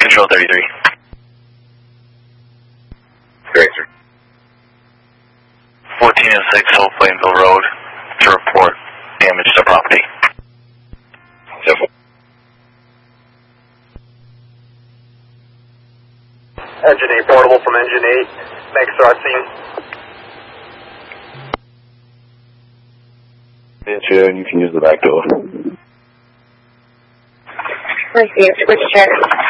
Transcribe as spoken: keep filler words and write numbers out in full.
Control thirty-three. Great, sir. fourteen and six Old Plainville Road to report damage to property. Simple. Engine eight portable from engine eight. Make sure I've seen. Yeah, and you can use the back door. Received. Which check?